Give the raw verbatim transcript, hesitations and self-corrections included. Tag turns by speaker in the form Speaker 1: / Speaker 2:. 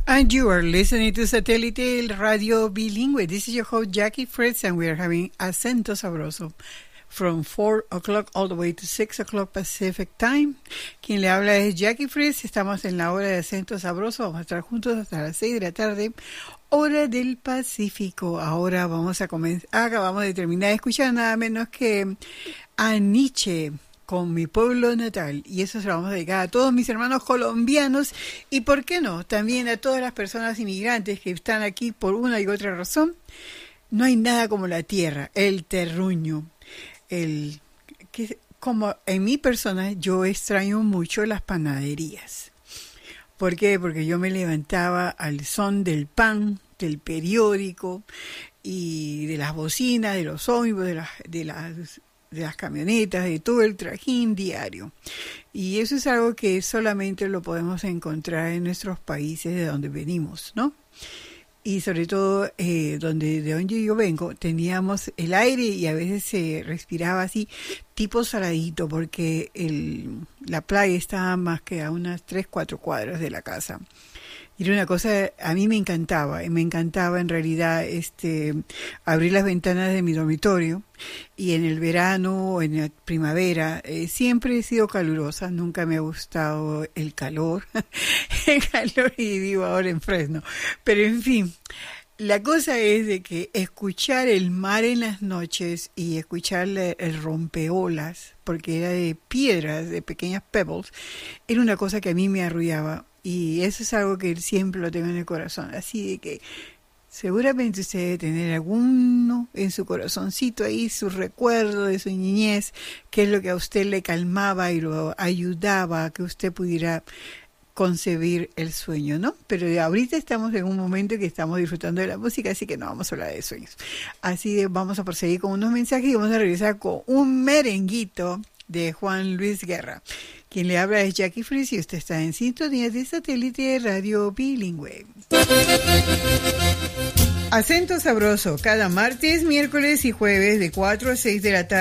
Speaker 1: And you are listening to Satellite Radio Bilingüe. This is your host, Jackie Fritz, and we are having Acento Sabroso from four o'clock all the way to six o'clock Pacific Time. Quien le habla es Jackie Fritz. Estamos en la hora de Acento Sabroso. Vamos a estar juntos hasta las seis de la tarde, hora del Pacífico. Ahora vamos a comenzar. Acabamos de terminar de escuchar nada menos que a Nietzsche con Mi Pueblo Natal, y eso se lo vamos a dedicar a todos mis hermanos colombianos y, ¿por qué no?, también a todas las personas inmigrantes que están aquí por una y otra razón. No hay nada como la tierra, el terruño, el que, como en mi persona, yo extraño mucho las panaderías. ¿Por qué? Porque yo me levantaba al son del pan, del periódico y de las bocinas, de los ómnibus, de las, de las de las camionetas, de todo el trajín diario. Y eso es algo que solamente lo podemos encontrar en nuestros países de donde venimos, ¿no? Y sobre todo eh, donde de donde yo vengo, teníamos el aire y a veces se respiraba así, tipo saladito, porque el, la playa estaba más que a unas tres, cuatro cuadras de la casa. Y era una cosa, a mí me encantaba, y me encantaba en realidad este abrir las ventanas de mi dormitorio, y en el verano o en la primavera eh, siempre he sido calurosa, nunca me ha gustado el calor, el calor, y vivo ahora en Fresno. Pero en fin, la cosa es de que escuchar el mar en las noches y escuchar el rompeolas, porque era de piedras, de pequeñas pebbles, era una cosa que a mí me arrullaba. Y eso es algo que siempre lo tengo en el corazón. Así de que seguramente usted debe tener alguno en su corazoncito ahí, su recuerdo de su niñez, que es lo que a usted le calmaba y lo ayudaba a que usted pudiera concebir el sueño, ¿no? Pero ahorita estamos en un momento que estamos disfrutando de la música, así que no vamos a hablar de sueños. Así de vamos a proseguir con unos mensajes y vamos a regresar con un merenguito de Juan Luis Guerra. Quien le habla es Jackie Fritz y usted está en sintonía de Satélite Radio Bilingüe. Acento Sabroso, cada martes, miércoles y jueves de cuatro a seis de la tarde.